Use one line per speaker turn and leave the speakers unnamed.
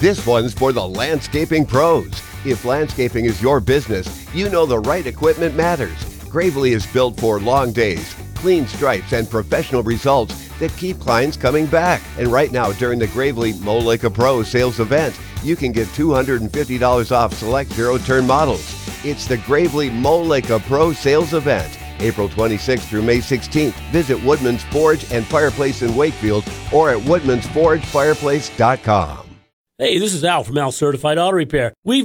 This one's for the landscaping pros. If landscaping is your business, you know the right equipment matters. Gravely is built for long days, clean stripes, and professional results that keep clients coming back. And right now, during the Gravely Moleka Pro sales event, you can get $250 off select zero-turn models. It's the Gravely Moleka Pro sales event, April 26th through May 16th. Visit Woodman's Forge and Fireplace in Wakefield or at woodmansforgefireplace.com.
Hey, this is Al from Al Certified Auto Repair. We've